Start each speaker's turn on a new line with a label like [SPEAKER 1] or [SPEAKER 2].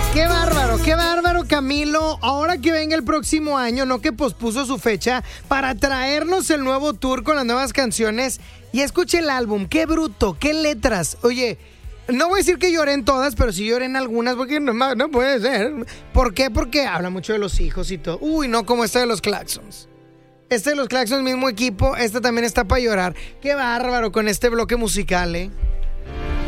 [SPEAKER 1] Qué bárbaro, Camilo. Ahora que venga el próximo año, no que pospuso su fecha para traernos el nuevo tour con las nuevas canciones. Y escuche el álbum, qué bruto, qué letras. Oye, no voy a decir que lloré en todas, pero sí lloré en algunas porque no puede ser. ¿Por qué? Porque habla mucho de los hijos y todo. Uy, no como este de los Claxons. Este de los Claxons, mismo equipo, este también está para llorar. Qué bárbaro con este bloque musical,